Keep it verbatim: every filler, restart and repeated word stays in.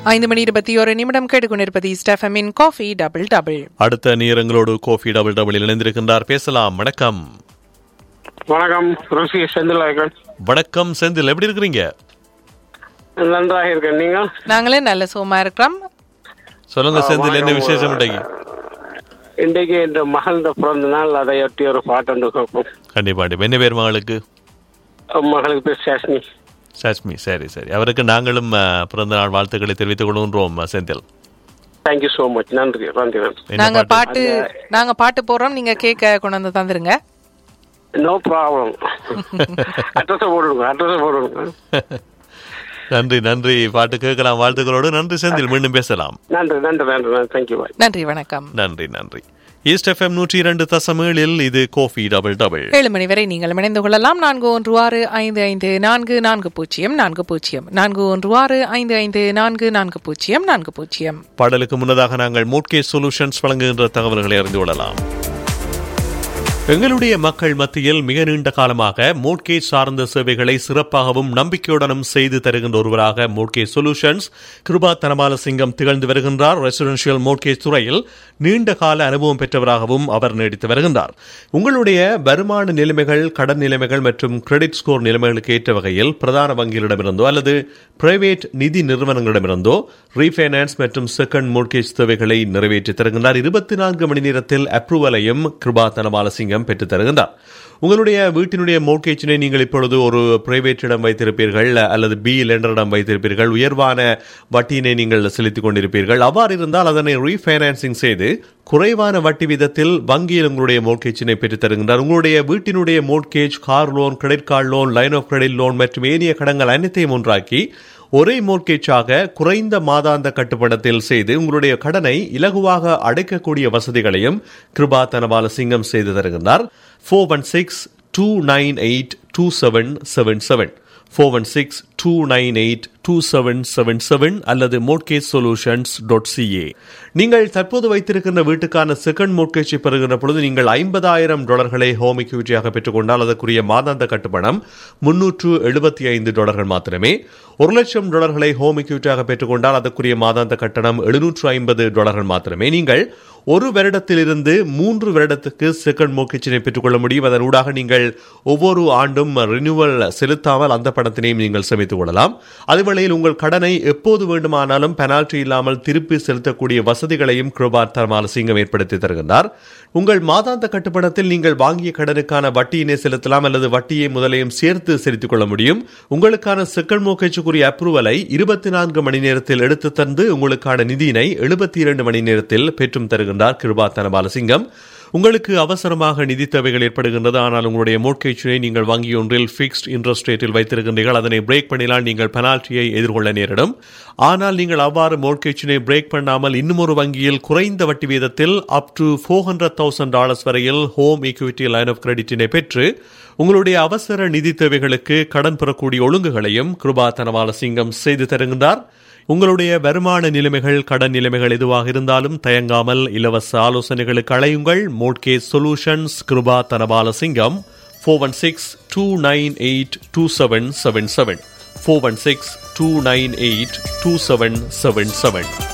ஐந்து மணி இருபத்தி ஒரு நிமிடம் கேட்டுக்கொண்டிருப்பது ஸ்டெஃபமின் காஃபி டபுள் டபுள். அடுத்த நேரங்களோடு காஃபி டபுள் டபுள் இணைந்திருக்கின்றார். பேசலாம். வணக்கம். வணக்கம். ருசி செந்தில். வணக்கம் செந்தில், எப்படி இருக்கிறீங்க? நன்றாக இருக்கேன். நீங்க? நாங்களே நல்ல சோமா இருக்கிறோம். சொல்லுங்க செந்தில், என்ன விசேஷம் இன்றைக்கு? இன்றைக்கு என் மகள் பிறந்த நாள், அதையொட்டி ஒரு பாட்டு கேட்போம். கண்டிப்பா. என்ன பேர் மகளுக்கு? மகளுக்கு பேர் சாஸ்மி. சாஸ்மி, சரி சரி. அவருக்கு நாங்களும் பிறந்த நாள் வாழ்த்துக்களை தெரிவித்துக் கொள்கின்றோம் செந்தில். Thank you so much. நன்றி நன்றி. நாங்க பாட்டு நாங்க பாட்டு போடுறோம், நீங்க கேக்க கொண்டு வந்து தந்துருங்க. No problem. அட்ரஸ் போடுங்க, அட்ரஸ் போடுங்க. நன்றி நன்றி. பாட்டு கேட்கலாம் வாழ்த்துக்களோடு. நன்றி செந்தில், மீண்டும் பேசலாம். நன்றி நன்றி நன்றி. தேங்க்யூ. நன்றி, வணக்கம். நன்றி நன்றி. ஈஸ்ட் எஃப்எம் நூற்றி இரண்டு தசம் ஏழில் இது காஃபி டபுள் டபுள். ஏழு மணி வரை நீங்கள் இணைந்து கொள்ளலாம். நான்கு ஒன்று ஆறு ஐந்து ஐந்து நான்கு நான்கு பூஜ்ஜியம் நான்கு பூஜ்ஜியம் நான்கு ஒன்று ஆறு ஐந்து ஐந்து நான்கு நான்கு பூஜ்ஜியம் நான்கு பூஜ்ஜியம். பாடலுக்கு முன்னதாக நாங்கள் மோட்கேஜ் சொல்யூஷன்ஸ் வழங்குகின்ற தகவல்களை அறிந்து கொள்ளலாம். எங்களுடைய மக்கள் மத்தியில் மிக நீண்ட காலமாக மோட்கேஜ் சார்ந்த சேவைகளை சிறப்பாகவும் நம்பிக்கையுடனும் செய்து தருகின்ற ஒருவராக மோட்கேஜ் சொல்யூஷன்ஸ் கிருபா தனபாலசிங்கம் திகழ்ந்து வருகின்றார். ரெசிடென்ஷியல் மோட்கேஜ் துறையில் நீண்ட கால அனுபவம் பெற்றவராகவும் அவர் நீடித்து வருகின்றார். உங்களுடைய வருமான நிலைமைகள், கடன் நிலைமைகள் மற்றும் கிரெடிட் ஸ்கோர் நிலைமைகளுக்கு ஏற்ற வகையில் பிரதான வங்கிகளிடமிருந்தோ அல்லது பிரைவேட் நிதி நிறுவனங்களிடமிருந்தோ ரீஃபைனான்ஸ் மற்றும் செகண்ட் மோட்கேஜ் தேவைகளை நிறைவேற்றி தருகின்றார். இருபத்தி நான்கு மணி நேரத்தில் அப்ரூவலையும் கிருபா தனபாலசிங்கம் பெற்றுத் தருகின்றார். உங்களுடைய வீட்டினுடைய மோட்கேஜினை நீங்கள் இப்பொழுது ஒரு பிரைவேட்டிடம் வைத்திருப்பீர்கள் அல்லது பி லெண்டரிடம் வைத்திருப்பீர்கள். உயர்வான வட்டியினை நீங்கள் செலுத்திக் கொண்டிருப்பீர்கள். அவ்வாறு இருந்தால் அதனை ரீஃபைனான்சிங் செய்து குறைவான வட்டி வீதத்தில் வங்கியில் உங்களுடைய மோட்கேஜினை பெற்றுத் தருகின்றார். உங்களுடைய வீட்டினுடைய mortgage, car loan, credit card loan, line of credit loan மற்றும் ஏனைய கடன்கள் அனைத்தையும் ஒன்றாக்கி ஒரே மோட்கேஜாக குறைந்த மாதாந்த கட்டுப்படத்தில் செய்து உங்களுடைய கடனை இலகுவாக அடைக்கக்கூடிய வசதிகளையும் கிருபா தனபாலசிங்கம் செய்து தருகின்றார். Four one six two nine eight two seven seven seven four one six two nine eight two seven seven seven அல்லது மோட்கேஜ் சொல்யூஷன்ஸ் டாட் சிஏ. நீங்கள் தற்போது வைத்திருக்கின்ற வீட்டுக்கான செகண்ட் மோட்கேஜை பெறுகின்ற பொழுது நீங்கள் ஐம்பதாயிரம் டாலர்களை ஹோம் இக்விட்டியாக பெற்றுக்கொண்டால் அதற்குரிய மாதாந்த கட்டுப்பணம் முன்னூற்று எழுபத்தி ஐந்து டாலர்கள் மாத்திரமே. ஒரு லட்சம் டாலர்களை ஹோம் இக்விட்டியாக பெற்றுக்கொண்டால் அதற்குரிய மாதாந்த கட்டணம் எழுநூற்று ஐம்பது டாலர்கள் மாத்திரமே. நீங்கள் ஒரு வருடத்திலிருந்து மூன்று வருடத்துக்கு செகண்ட் மோட்கேஜினை பெற்றுக்கொள்ள முடியும். அதன் ஊடாக நீங்கள் ஒவ்வொரு ஆண்டும் ரினியூவல் செலுத்தாமல் அந்த பணத்தினையும் நீங்கள் சேமித்துக் கொள்ளலாம். அதுவேளையில் உங்கள் கடனை எப்போது வேண்டுமானாலும் பெனால்டி இல்லாமல் திருப்பி செலுத்தக்கூடிய வசதிகளையும் கிருபா தனபாலசிங்கம் ஏற்படுத்தி தருகின்றார். உங்கள் மாதாந்த கட்டுப்பணத்தில் நீங்கள் வாங்கிய கடனுக்கான வட்டியினை செலுத்தலாம் அல்லது வட்டியை முதலையும் சேர்த்து செலுத்திக் கொள்ள முடியும். உங்களுக்கான செகண்ட் மோட்கேஜுக்குரிய அப்ரூவலை இருபத்தி நான்கு மணி நேரத்தில் எடுத்து தந்து உங்களுக்கான நிதியினை எழுபத்தி இரண்டு மணி நேரத்தில் பெற்றும் தருகின்றார் கிருபா தனபாலசிங்கம். உங்களுக்கு அவசரமாக நிதி தேவைகள் ஏற்படுகின்றது, ஆனால் உங்களுடைய மோட்கேஜினை நீங்கள் வங்கி ஒன்றில் பிக்ஸ்ட் இன்ட்ரெஸ்ட் ரேட்டில் வைத்திருக்கின்றீர்கள். அதனை பிரேக் பண்ணினால் நீங்கள் பெனால்ட்டியை எதிர்கொள்ள நேரிடும். ஆனால் நீங்கள் அவ்வாறு மோட்கேஜினை பிரேக் பண்ணாமல் இன்னும் ஒரு வங்கியில் குறைந்த வட்டி வீதத்தில் up to four hundred thousand dollars வரையில் ஹோம் ஈக்விட்டி லைன் ஆஃப் கிரெடிட்டினை பெற்று உங்களுடைய அவசர நிதி தேவைகளுக்கு கடன் பெறக்கூடிய ஒழுங்குகளையும் கிருபா தனபாலசிங்கம் செய்து தருகின்றார். உங்களுடைய வருமான நிலைமைகள், கடன் நிலைமைகள் எதுவாக இருந்தாலும் தயங்காமல் இலவச ஆலோசனைகளுக்கு அழையுங்கள். Mortgage solutions Kripa Thanabalasingam four one six two nine eight two seven seven seven four one six two nine eight two seven seven seven.